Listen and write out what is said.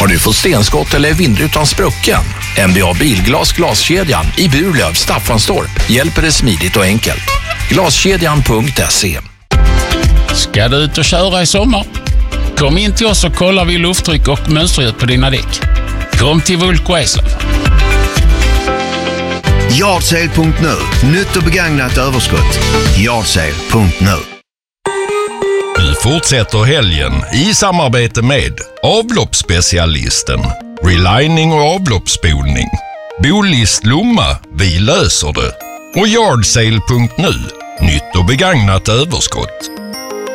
Har du fått stenskott eller vindrutan sprucken? NBA Bilglas glaskedjan i Burlöv, Staffanstorp hjälper dig smidigt och enkelt. Glaskedjan.se. Ska du ut och köra i sommar? Kom in till oss och kollar vi lufttryck och mönsterdjup på dina däck. Kom till Vulko Eslöv. Yardsale.nu. Nytt och begagnat överskott. Yardsale.nu. Nu fortsätter helgen i samarbete med avloppsspecialisten, relining och avloppsspolning, Bolist Lomma, vi löser det, och Yardsale.nu. Nytt och begagnat överskott.